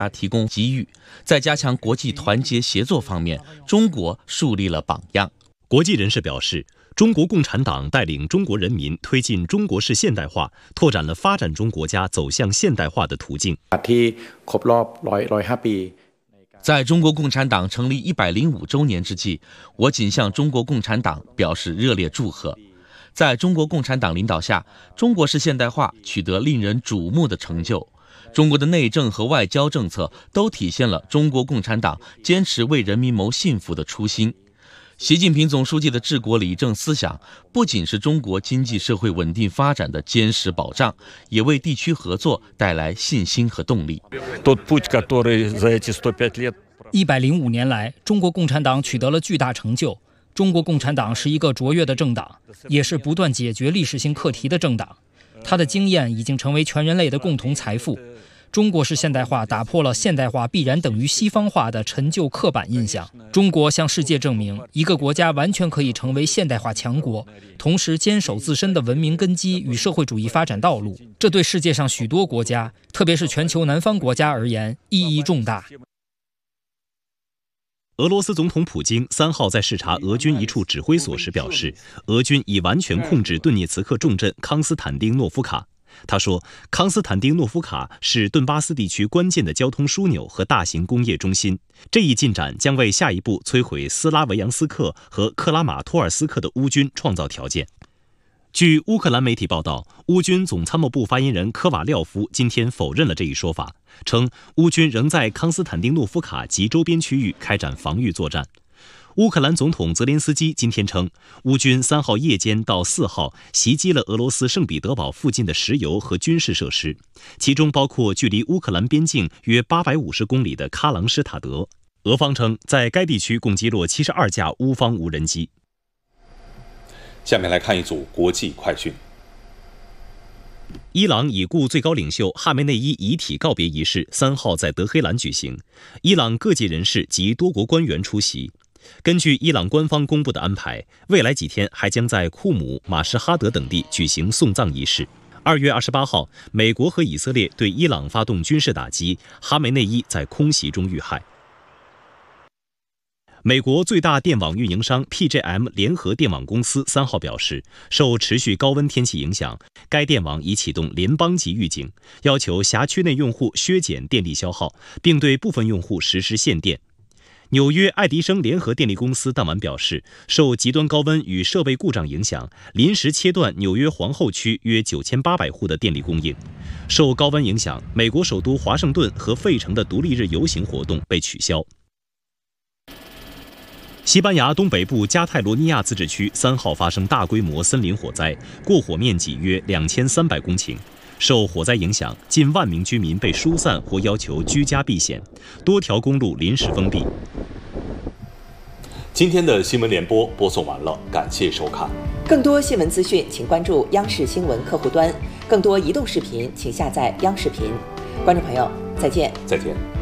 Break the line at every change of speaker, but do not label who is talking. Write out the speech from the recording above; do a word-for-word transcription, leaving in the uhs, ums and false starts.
啊提供机遇，在加强国际团结协作方面，中国树立了榜样。
国际人士表示，中国共产党带领中国人民推进中国式现代化，拓展了发展中国家走向现代化的途径。
在中国共产党成立一百零五周年之际，我谨向中国共产党表示热烈祝贺。在中国共产党领导下，中国式现代化取得令人瞩目的成就。中国的内政和外交政策都体现了中国共产党坚持为人民谋幸福的初心。习近平总书记的治国理政思想，不仅是中国经济社会稳定发展的坚实保障，也为地区合作带来信心和动力。
一百零五年来，中国共产党取得了巨大成就。中国共产党是一个卓越的政党，也是不断解决历史性课题的政党。它的经验已经成为全人类的共同财富。中国式现代化打破了现代化必然等于西方化的陈旧刻板印象。中国向世界证明，一个国家完全可以成为现代化强国，同时坚守自身的文明根基与社会主义发展道路。这对世界上许多国家，特别是全球南方国家而言，意义重大。
俄罗斯总统普京三号在视察俄军一处指挥所时表示，俄军已完全控制顿涅茨克重镇康斯坦丁诺夫卡。他说，康斯坦丁诺夫卡是顿巴斯地区关键的交通枢纽和大型工业中心。这一进展将为下一步摧毁斯拉维扬斯克和克拉马托尔斯克的乌军创造条件。据乌克兰媒体报道，乌军总参谋部发言人科瓦廖夫今天否认了这一说法，称乌军仍在康斯坦丁诺夫卡及周边区域开展防御作战。乌克兰总统泽连斯基今天称，乌军三号夜间到四号袭击了俄罗斯圣彼得堡附近的石油和军事设施，其中包括距离乌克兰边境约八百五十公里的喀朗施塔德。俄方称，在该地区共击落七十二架乌方无人机。
下面来看一组国际快讯。
伊朗已故最高领袖哈梅内伊遗体告别仪式三号在德黑兰举行，伊朗各界人士及多国官员出席。根据伊朗官方公布的安排，未来几天还将在库姆、马什哈德等地举行送葬仪式。二月二十八号，美国和以色列对伊朗发动军事打击，哈梅内伊在空袭中遇害。美国最大电网运营商 P J M 联合电网公司三号表示，受持续高温天气影响，该电网已启动联邦级预警，要求辖区内用户削减电力消耗，并对部分用户实施限电。纽约爱迪生联合电力公司当晚表示，受极端高温与设备故障影响，临时切断纽约皇后区约九千八百户的电力供应。受高温影响，美国首都华盛顿和费城的独立日游行活动被取消。西班牙东北部加泰罗尼亚自治区三号发生大规模森林火灾，过火面积约两千三百公顷。受火灾影响，近万名居民被疏散或要求居家避险，多条公路临时封闭。
今天的新闻联播播送完了，感谢收看。
更多新闻资讯，请关注央视新闻客户端；更多移动视频，请下载央视频。观众朋友，再见。
再见。